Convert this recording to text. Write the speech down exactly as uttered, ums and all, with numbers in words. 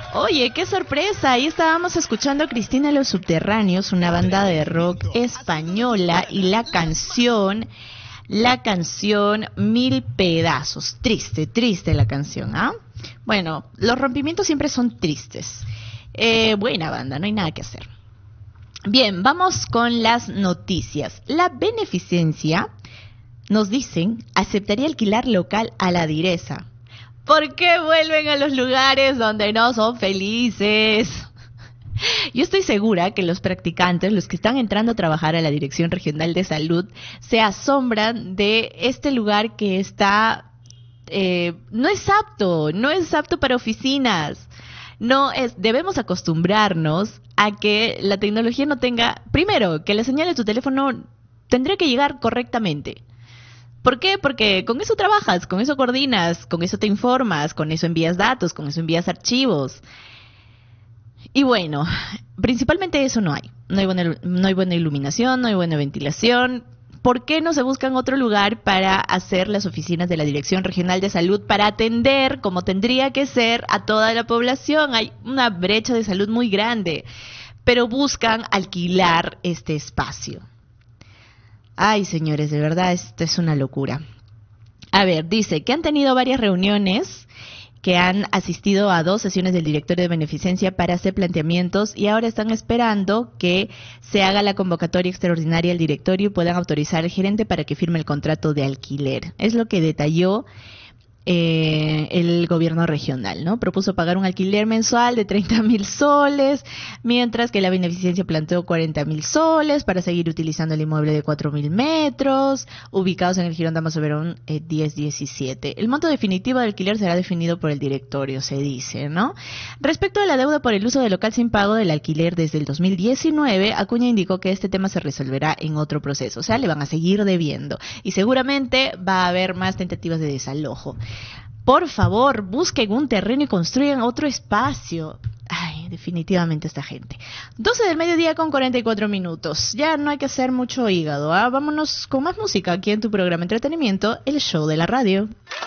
Oye, qué sorpresa, ahí estábamos escuchando a Cristina y los Subterráneos, una banda de rock española, y la canción, la canción Mil Pedazos. Triste, triste la canción, ¿ah? Bueno, los rompimientos siempre son tristes. Eh, buena banda, no hay nada que hacer. Bien, vamos con las noticias. La beneficencia, nos dicen, aceptaría alquilar local a la direza. ¿Por qué vuelven a los lugares donde no son felices? Yo estoy segura que los practicantes, los que están entrando a trabajar a la Dirección Regional de Salud, se asombran de este lugar que está, eh, no es apto, no es apto para oficinas. No es, debemos acostumbrarnos a que la tecnología no tenga, primero, que la señal de tu teléfono tendría que llegar correctamente. ¿Por qué? Porque con eso trabajas, con eso coordinas, con eso te informas, con eso envías datos, con eso envías archivos. Y bueno, principalmente eso no hay. No hay buena, no hay buena iluminación, no hay buena ventilación. ¿Por qué no se buscan otro lugar para hacer las oficinas de la Dirección Regional de Salud para atender, como tendría que ser, a toda la población? Hay una brecha de salud muy grande, pero buscan alquilar este espacio. Ay, señores, de verdad, esto es una locura. A ver, dice que han tenido varias reuniones, que han asistido a dos sesiones del directorio de beneficencia para hacer planteamientos y ahora están esperando que se haga la convocatoria extraordinaria al directorio y puedan autorizar al gerente para que firme el contrato de alquiler. Es lo que detalló Eh, el gobierno regional, ¿no? Propuso pagar un alquiler mensual de treinta mil soles, mientras que la beneficencia planteó cuarenta mil soles para seguir utilizando el inmueble de cuatro mil metros, ubicados en el Jirón Damaso Perón eh, diez diecisiete. El monto definitivo de alquiler será definido por el directorio, se dice, ¿no? Respecto a la deuda por el uso del local sin pago del alquiler desde el dos mil diecinueve, Acuña indicó que este tema se resolverá en otro proceso, o sea, le van a seguir debiendo y seguramente va a haber más tentativas de desalojo. Por favor, busquen un terreno y construyan otro espacio. Ay, definitivamente esta gente. doce del mediodía con cuarenta y cuatro minutos. Ya no hay que hacer mucho hígado, ¿ah? Vámonos con más música aquí en tu programa de entretenimiento, El Show de la Radio.